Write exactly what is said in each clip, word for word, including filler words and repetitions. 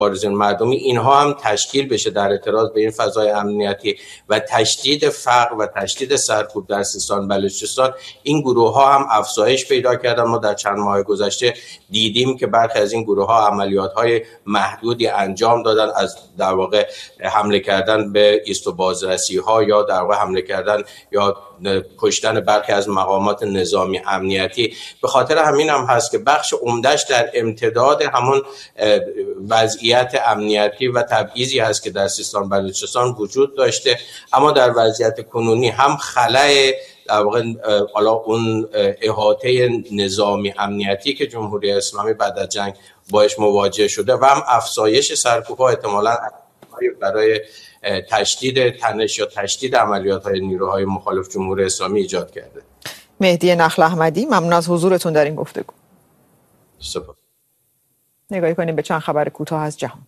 مبارزین مردمی، اینها هم تشکیل بشه در اعتراض به این فضای امنیتی و تشدید فقر و تشدید سرکوب در سیستان بلوچستان، این گروه ها هم افزایش پیدا کردن. ما در چند ماه گذشته دیدیم که برخی از این گروه ها عملیات های محدودی انجام دادن، از در واقع حمله کردن به ایست و بازرسی ها یا در واقع حمله کردن یا کشتن برخی از مقامات نظامی امنیتی. به خاطر همین هم هست که بخش عمدهش در امتداد همون وضعیت امنیتی و تبعیضی هست که در سیستان بلوچستان وجود داشته، اما در وضعیت کنونی هم خلأ در واقع حالا اون احاطه نظامی امنیتی که جمهوری اسلامی بعد از جنگ باش مواجه شده و هم افزایش سرکوب‌ها احتمالاً برای تشدید تنش یا تشدید عملیات‌های نیروهای مخالف جمهوری اسلامی ایجاد کرده. مهدی نخل احمدی، ممنون از حضورتون در این گفتگو. سپاس. نگاهی کنیم به چند خبر کوتاه از جهان.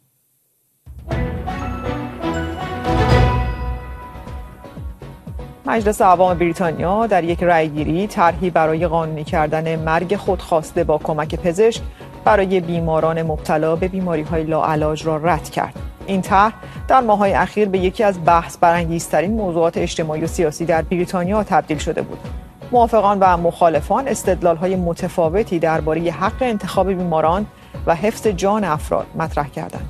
مجلس عوام بریتانیا در یک رأیگیری طرحی برای قانونی کردن مرگ خودخواسته با کمک پزشک برای بیماران مبتلا به بیماری‌های لاعلاج را رد کرد. این طرح در ماه‌های اخیر به یکی از بحث برانگیزترین موضوعات اجتماعی و سیاسی در بریتانیا تبدیل شده بود. موافقان و مخالفان استدلال‌های متفاوتی درباره حق انتخاب بیماران و حفظ جان افراد مطرح کردند.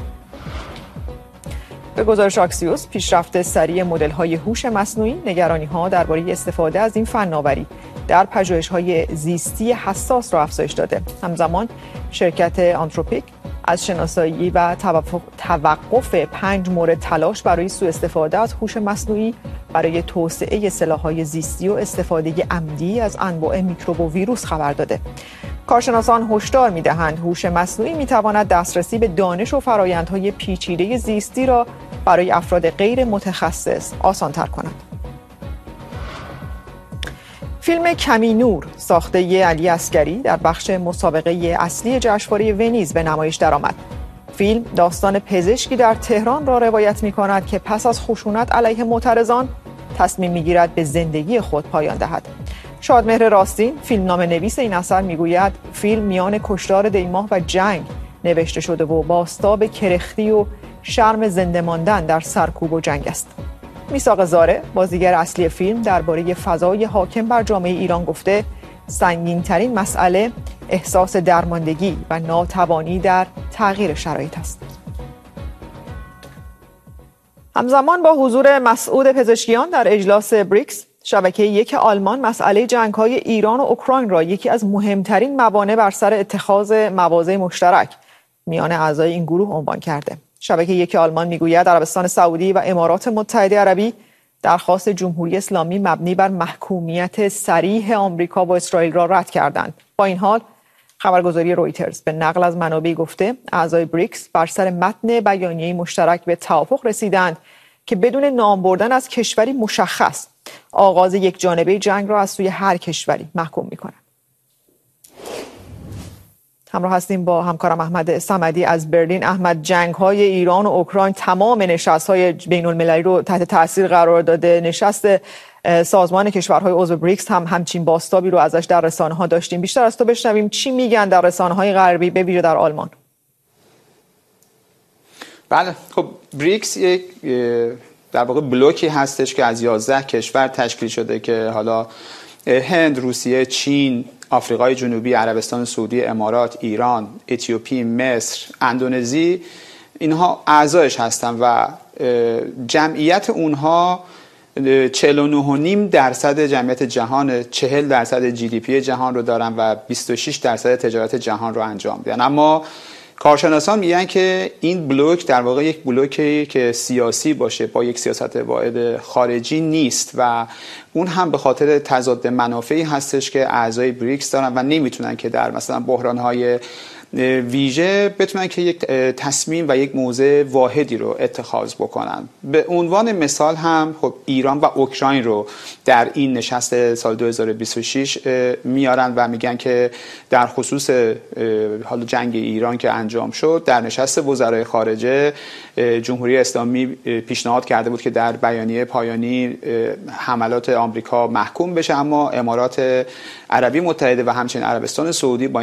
به گزارش آکسیوس، پیشرفت سریع مدل‌های هوش مصنوعی نگرانی‌ها درباره استفاده از این فناوری در پژوهش‌های زیستی حساس را افزایش داده. همزمان شرکت آنتروپیک از شناسایی و توقف پنج مورد تلاش برای سوء استفاده از هوش مصنوعی برای توسعه سلاح‌های زیستی و استفاده عمدی از انواع میکروب و ویروس خبر داده. کارشناسان هشدار می‌دهند هوش مصنوعی می‌تواند دسترسی به دانش و فرآیندهای پیچیده زیستی را برای افراد غیر متخصص آسان‌تر کند. فیلم کمی نور ساخته علی عسگری در بخش مسابقه اصلی جشنواره ونیز به نمایش درآمد. فیلم داستان پزشکی در تهران را روایت می‌کند که پس از خشونت علیه معترضان تصمیم می‌گیرد به زندگی خود پایان دهد. شادمهر راستین، فیلمنامه نویس این اثر، میگوید فیلم میان کشتار دیماه و جنگ نوشته شده و بازتاب کرختی و شرم زنده ماندن در سرکوب و جنگ است. میثاق زاره، بازیگر اصلی فیلم، درباره فضای حاکم بر جامعه ایران گفته سنگین‌ترین مسئله احساس درماندگی و ناتوانی در تغییر شرایط است. همزمان با حضور مسعود پزشکیان در اجلاس بریکس، شبکه یک آلمان مسئله جنگ‌های ایران و اوکراین را یکی از مهمترین موانع بر سر اتخاذ مواضع مشترک میان اعضای این گروه عنوان کرده. شبکه یک آلمان میگوید عربستان سعودی و امارات متحده عربی درخواست جمهوری اسلامی مبنی بر محکومیت صریح آمریکا و اسرائیل را رد کردند. با این حال خبرگزاری رویترز به نقل از منابعی گفته اعضای بریکس بر سر متن بیانیه مشترک به توافق رسیدند که بدون نام بردن از کشوری مشخص آغاز یک جانبه جنگ را از سوی هر کشوری محکوم می‌کنند. همراه هستیم با همکارم احمد صمدی از برلین. احمد، جنگ‌های ایران و اوکراین تمام نشست‌های بین‌المللی رو تحت تاثیر قرار داده. نشست سازمان کشورهای عضو بریکس هم همچین بازتابی رو ازش در رسانه‌ها داشتیم. بیشتر از تو بشنویم چی میگن در رسانه‌های غربی، به ویژه در آلمان. بله، خب بریکس یک در واقع بلوکی هستش که از یازده کشور تشکیل شده که حالا هند، روسیه، چین، آفریقای جنوبی، عربستان سعودی، امارات، ایران، اتیوپی، مصر، اندونزی، اینها اعضایش هستن و جمعیت اونها چهل و نه و نیم درصد جمعیت جهان، چهل درصد جی دی پی جهان رو دارن و بیست و شش درصد تجارت جهان رو انجام میدن. اما کارشناسان میگن که این بلوک در واقع یک بلوکی که سیاسی باشه با یک سیاست واحد خارجی نیست و اون هم به خاطر تضاد منافعی هستش که اعضای بریکس دارن و نمیتونن که در مثلا بحران‌های ویژه بتونن که یک تصمیم و یک موضع واحدی رو اتخاذ بکنن. به عنوان مثال هم خب ایران و اوکراین رو در این نشست سال دو هزار و بیست و شش میارن و میگن که در خصوص حال جنگ ایران که انجام شد در نشست وزرای خارجه جمهوری اسلامی پیشنهاد کرده بود که در بیانیه پایانی حملات آمریکا محکوم بشه، اما امارات عربی متحده و همچنین عربستان سعودی با این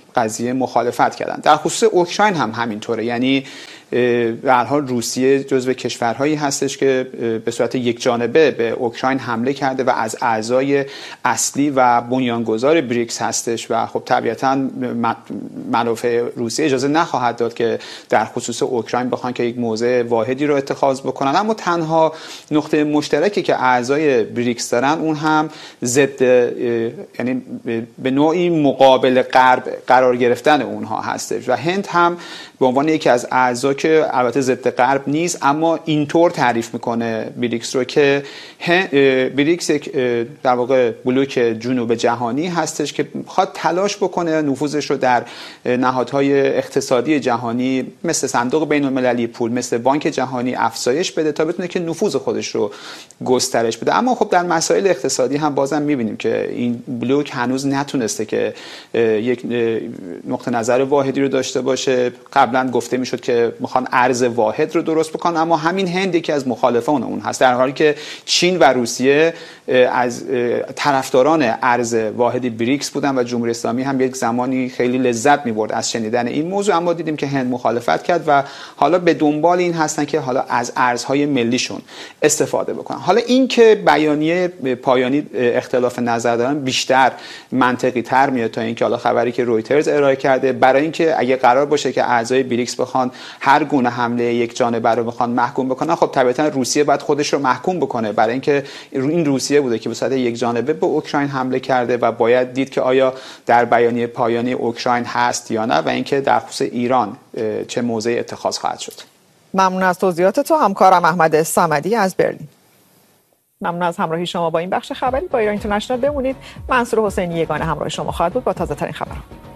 قضیه مخالفت کردن. در خصوص اوکراین هم همینطوره، یعنی به هر حال روسیه جزو کشورهایی هستش که به صورت یک جانبه به اوکراین حمله کرده و از اعضای اصلی و بنیانگذار بریکس هستش و خب طبیعتاً منافع روسیه اجازه نخواهد داد که در خصوص اوکراین بخوان که یک موضع واحدی رو اتخاذ بکنن. اما تنها نقطه مشترکی که اعضای بریکس دارن اون هم ضد، یعنی به نوعی مقابل غرب قرار گرفتن اونها هستش و هند هم به عنوان یکی از اعضا که البته ضد غرب نیست اما اینطور تعریف میکنه بریکس رو که بریکس یک در واقع بلوک جنوب جهانی هستش که میخواد تلاش بکنه نفوذش رو در نهادهای اقتصادی جهانی مثل صندوق بین المللی پول، مثل بانک جهانی افزایش بده تا بتونه که نفوذ خودش رو گسترش بده. اما خب در مسائل اقتصادی هم بازم میبینیم که این بلوک هنوز نتونسته که یک نقطه نظر واحدی رو داشته باشه. قبلا گفته میشد که میخوان ارز واحد رو درست بکنن اما همین هند یکی از مخالفان اون هست، در حالی که چین و روسیه از طرفداران ارز واحد بریکس بودن و جمهوری اسلامی هم یک زمانی خیلی لذت میبرد از شنیدن این موضوع. اما دیدیم که هند مخالفت کرد و حالا به دنبال این هستن که حالا از ارزهای ملیشون استفاده بکنن. حالا این که بیانیه پایانی اختلاف نظر دارن بیشتر منطقی تر میاد تا اینکه حالا خبری که رویترز ارائه کرده، برای اینکه اگه قرار باشه که اعضای بریکس بخوان هر گونه حمله یک جانبه رو بخوان محکوم بکنن، خب طبیعتا روسیه باید خودش رو محکوم بکنه، برای اینکه این روسیه بوده که به صورت یک جانبه به اوکراین حمله کرده و باید دید که آیا در بیانیه پایانی اوکراین هست یا نه و اینکه در خصوص ایران چه موضعی اتخاذ خواهد شد. ممنون از توضیحات تو همکارم احمد صمدی از برلین. ممنون از همراهی شما با این بخش خبری با ایران اینترنشنال. بمونید. منصور حسینی یگانه همراه شما خواهد بود با تازه ترین خبرها.